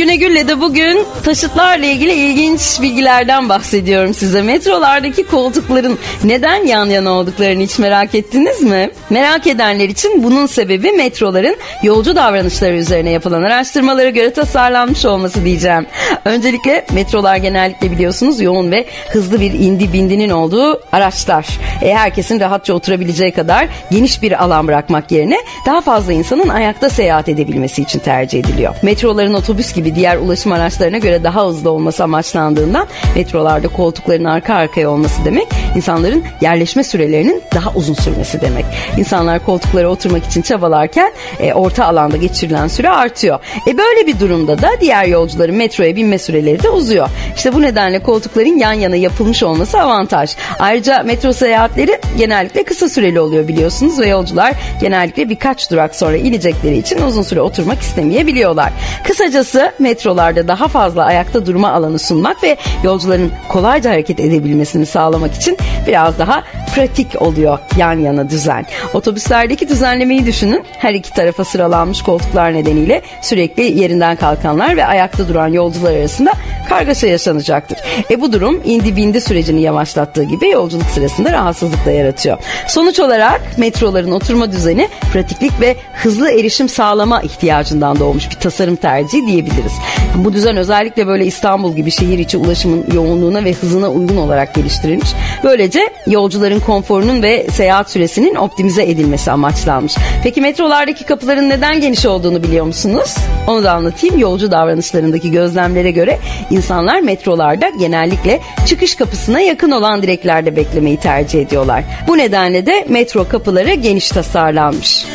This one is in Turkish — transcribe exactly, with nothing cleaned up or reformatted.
Güne Gül'le de bugün taşıtlarla ilgili ilginç bilgilerden bahsediyorum size. Metrolardaki koltukların neden yan yana olduklarını hiç merak ettiniz mi? Merak edenler için bunun sebebi metroların yolcu davranışları üzerine yapılan araştırmalara göre tasarlanmış olması diyeceğim. Öncelikle metrolar genellikle biliyorsunuz yoğun ve hızlı bir indi bindinin olduğu araçlar. E, herkesin rahatça oturabileceği kadar geniş bir alan bırakmak yerine daha fazla insanın ayakta seyahat edebilmesi için tercih ediliyor. Metroların otobüs gibi diğer ulaşım araçlarına göre daha hızlı olması amaçlandığından metrolarda koltukların arka arkaya olması demek insanların yerleşme sürelerinin daha uzun sürmesi demek. İnsanlar koltuklara oturmak için çabalarken e, orta alanda geçirilen süre artıyor. E böyle bir durumda da diğer yolcuların metroya binme süreleri de uzuyor. İşte bu nedenle koltukların yan yana yapılmış olması avantaj. Ayrıca metro seyahatleri genellikle kısa süreli oluyor biliyorsunuz ve yolcular genellikle birkaç durak sonra inecekleri için uzun süre oturmak istemeyebiliyorlar. Kısacası metrolarda daha fazla ayakta durma alanı sunmak ve yolcuların kolayca hareket edebilmesini sağlamak için biraz daha pratik oluyor yan yana düzen. Otobüslerdeki düzenlemeyi düşünün. Her iki tarafa sıralanmış koltuklar nedeniyle sürekli yerinden kalkanlar ve ayakta duran yolcular arasında kargaşa yaşanacaktır. E bu durum indi bindi sürecini yavaşlattığı gibi yolculuk sırasında rahatsızlık da yaratıyor. Sonuç olarak metroların oturma düzeni pratiklik ve hızlı erişim sağlama ihtiyacından doğmuş bir tasarım tercihi diyebiliriz. Bu düzen özellikle böyle İstanbul gibi şehir içi ulaşımın yoğunluğuna ve hızına uygun olarak geliştirilmiş. Böylece yolcuların konforunun ve seyahat süresinin optimize edilmesi amaçlanmış. Peki metrolardaki kapıların neden geniş olduğunu biliyor musunuz? Onu da anlatayım. Yolcu davranışlarındaki gözlemlere göre insanlar metrolarda genellikle çıkış kapısına yakın olan direklerde beklemeyi tercih ediyorlar. Bu nedenle de metro kapıları geniş tasarlanmış.